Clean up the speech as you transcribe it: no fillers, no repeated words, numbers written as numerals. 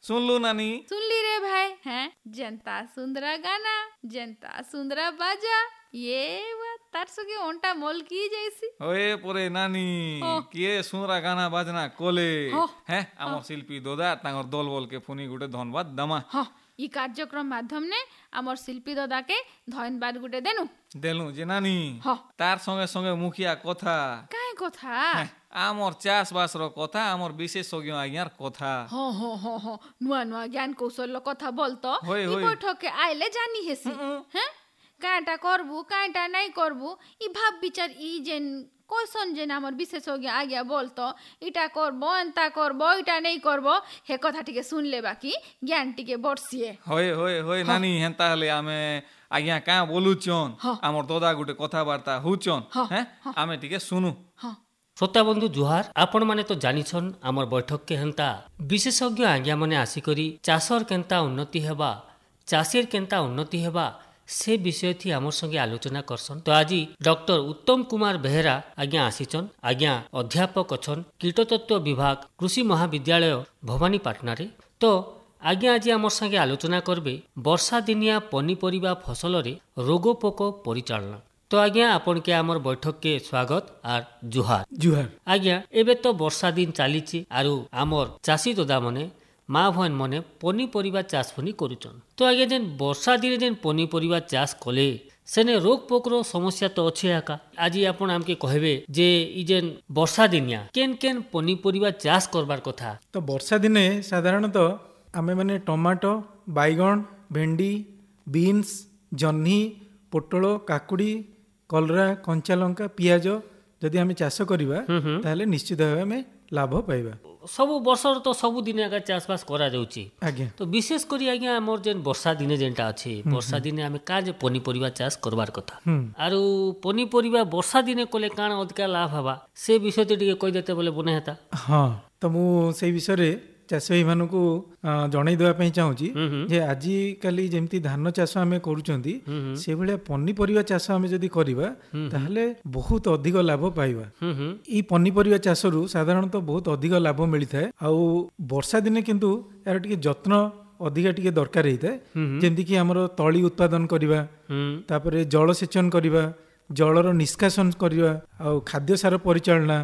सुनलू नानी? सुनली रे भाई हैं जनता सुंदरा गाना जनता सुंदरा बाजा ये तार सके ओंटा मोल की जैसी ओए पोरे नानी किए सुंदरा गाना बाजना कोले हैं आमर शिल्पी दोदा तांगर दल बोल के फुनी गुटे धन्यवाद दमा। ई कार्यक्रम माध्यम ने आमर शिल्पी दादा के धन्यवाद गुटे देलु जे नानी तार संगे संगे मुखिया कथा काहे कथा आमर चाष बास रो कथा आमर विशेषज्ञ आज्ञार कथा नुआ नुआ ज्ञान कौशल कथा बोलतो ई बैठक के आइले जानी हेसी हैं काटा करबू काटा नहीं करबू ई भाव विचार ई जेन कोसन जेन आमर विशेषज्ञ आज्ञा बोलतो इटा करबो एंता करबो इटा नहीं करबो हे कथा टिके सुन ले बाकी ज्ञान टिके बरसिए होय होय होय नानी हेंता हले आमे आज्ञा का बोलुचन आमर दादा गुटे कथा वार्ता हुचन हैं आमे टिके सुनु। श्रोता बंधु जुहार आपण माने तो जानिछन आमर बैठक के हेंता विशेषज्ञ आज्ञा माने आसिकरी चाषर केंता उन्नति हेबा चाषीर केंता उन्नति हेबा से विषय थी आमर संगे आलोचना करसन। तो आज डॉक्टर उत्तम कुमार बेहेरा आज्ञा आसीचन आज्ञा अध्यापक अछन कीटतत्व विभाग कृषि महाविद्यालय भवानीपाटना रे। तो आज्ञा आज आमर संगे आलोचना करबे वर्षा दिनिया पनीपरिबा फसल रे रोग पोक परिचालना। तो आज्ञा आपन के आमर बैठक के स्वागत आर जुहार जुहार। आज्ञा एबे तो वर्षा दिन चलीची आरु आमर चाषी दादा मने माँ भन मने पनीपरिबा चाष फनी करूचन। तो आगे जेन वर्षा दिन जेन पनीपरिबा चाष कले सेने रोग पोकरो समस्या तो अच्छे आका आज आपण आमके कहबे जे ई जेन वर्षा दिनिया केन केन पनीपरिबा चाष करबार कथा। तो वर्षा दिने साधारणतः आमे माने टमाटो बैगण भेंडी बीन्स जह्नी पोटल काकुड़ी कलरा कंचा लंका पियाज जदि आमे चाष करिबा ताहले निश्चित भाबे आमे लाभ पाइबा। सब वर्षर तो सब दिन आगे चाषबास करा जाउची आज्ञा। तो विशेष करी आज्ञा हमर जेन वर्षा दिने जेनटा अछि वर्षा दिने आमे का जे पनीपरिबा चाष करबार कथा आरु पनीपरिबा वर्षा दिने कोले काण अधिका लाभ हबा से विषय टिके कहि देते बोले बने हेता। हां तो मु सेई विषय रे चाष भाई मानकू जणाई देवा पई चाहूची जे आजि काली जेमती धान चाष आमे करूचंती से भलिया पनीपरिबा चाष आमे जदी करिबा ताहले बहुत अधिक लाभ पाइबा। ई पनीपरिबा चाषरू साधारणतः बहुत अधिक लाभ मिलिथाय आउ वर्षा दिने किंतु यार टिके जत्न अधिका टिके दरकार हेइथाय जेमती कि हमर तळी उत्पादन करिबा तापरे जलसेचन करिबा जलर निष्कासन करिबा आउ खाद्य सार परिचालना